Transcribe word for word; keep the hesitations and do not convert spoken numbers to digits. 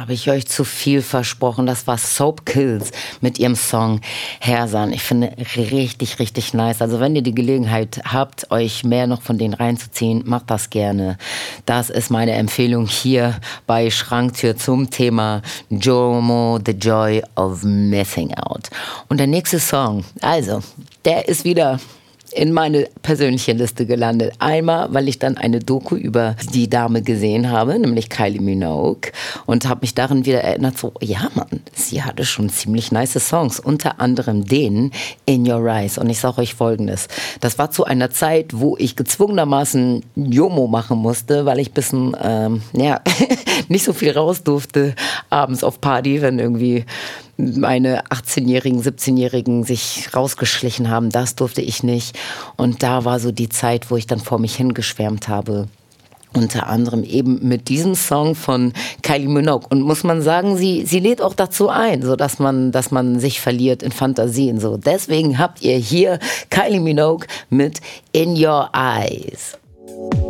Habe ich euch zu viel versprochen? Das war Soap Kills mit ihrem Song Hersan. Ich finde richtig, richtig nice. Also wenn ihr die Gelegenheit habt, euch mehr noch von denen reinzuziehen, macht das gerne. Das ist meine Empfehlung hier bei Schranktür zum Thema Jomo, The Joy of Missing Out. Und der nächste Song, also, der ist wieder in meine persönliche Liste gelandet. Einmal, weil ich dann eine Doku über die Dame gesehen habe, nämlich Kylie Minogue, und habe mich darin wieder erinnert, so, ja Mann, sie hatte schon ziemlich nice Songs, unter anderem den In Your Eyes. Und ich sage euch Folgendes, das war zu einer Zeit, wo ich gezwungenermaßen Jomo machen musste, weil ich ein bisschen, ähm, ja, nicht so viel raus durfte abends auf Party, wenn irgendwie meine achtzehnjährigen, siebzehnjährigen sich rausgeschlichen haben. Das durfte ich nicht. Und da war so die Zeit, wo ich dann vor mich hingeschwärmt habe. Unter anderem eben mit diesem Song von Kylie Minogue. Und muss man sagen, sie, sie lädt auch dazu ein, so dass man, dass man sich verliert in Fantasien. So. Deswegen habt ihr hier Kylie Minogue mit In Your Eyes.